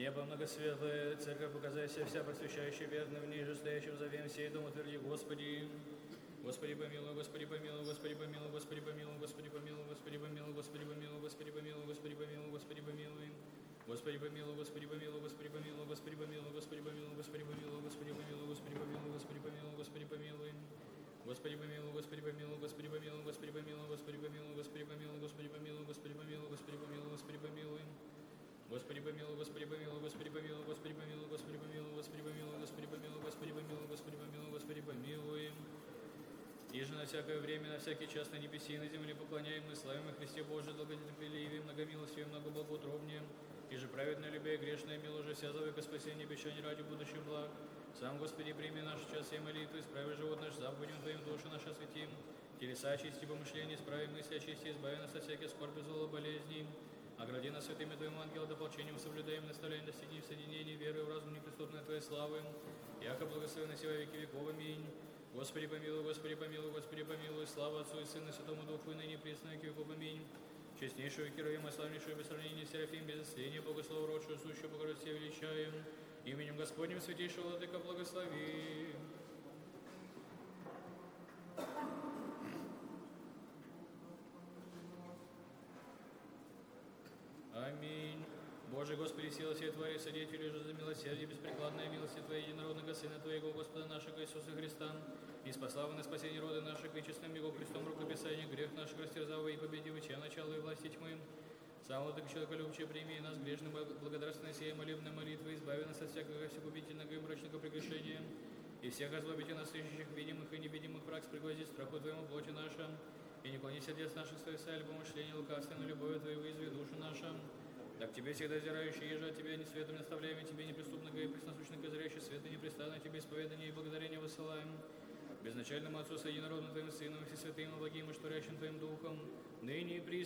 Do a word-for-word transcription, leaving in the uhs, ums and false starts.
Небо многосветлое, церковь показайся вся просвещающая верно, в ней же стоящим зовем сей дом утверди, Господи. Господи помилуй, Господи помилуй, Господи помилуй, Господи помилуй, Господи помилуй, Господи помилуй, Господи помилуй, Господи помилуй, Господи помилуй, Господи помилуй. Господи помилуй, Господи помилуй, Господи помилуй, Господи помилуй, Господи помилуй, Господи помилуй, Господи помилуй, Господи помилуй, Господи помилуй, Господи помилуй. Господи помилуй, Господи помилуй, Господи помилуй, Господи помилуй, Господи помилуй, Господи помилуй, Господи помилуй, Господи помилуй, Господи помилуй, Господи помилуй. Господи помилуй, Господи помилуй, Господи помилуй, Господи помилуй, Господи помилуй, Господи помилуй, Господи помилуй, Господи помилуй, Господи помилуй, Господи помилуй. Иже на всякое время, на всякий час на небеси и на земле поклоняем и славим о Христе Божие, долготерпеливее, многомилостивее, многоблагоутробнее, иже праведное, любя и грешное, мило же вся за века спасение, обещание ради будущих благ. Сам, Господи, прими наш час и молитвы, исправи живот наш заповедям Твоим, души наши осветим, телеса очисти, помышления, исправи мысли, очисти, избави нас от всяких скорби, зла, болезней. Огради нас святыми Твоим ангелом, дополчением соблюдаем, наставляем, достигнем соединения, веры в разум неприступной Твоей славы. Яко благословенна сего веки веков, аминь. Господи помилуй, Господи помилуй, Господи помилуй, слава Отцу и Сыну и Святому Духу, и ныне и присно веки веков, аминь. Честнейшую Кироима, славнейшую без сравнения Серафим, без исцеления, Богослова, родшую, сущую, Богородицу величаем. Именем Господним святейшего Владыка благослови. Аминь. Боже, Господи, сила всей Твоей, содействие же за милосердие, беспрекладная милости Твоей, единородного Сына Твоего, Господа нашего Иисуса Христа, и спасла на спасение рода наших, и честным Его Христом рукописание, грех наш растерзал и победив, чем начало и власти тьмы. Сам Владыка человеколюбче, прими нас грешным, благодарственной сей молебной молитвы, избави нас от всякого всегубительного и мрачного прегрешения, и всех озлобите нас, ищущих видимых и невидимых враг, пригвозди страху Твоему плоти нашим, и не клони сердец наших своих саль, помышления лукавства, но любовью Твоего изви душу нашу. Так Тебе всегда зирающий, еже от Тебя не светом наставляем, Тебе неприступного и пресносущного зрящий света непрестанно Тебе исповедание и благодарение высылаем. Безначальному Отцу, Единородному Твоим Сыном, Всесвятым и благим и штурящим Твоим Духом, ныне и присно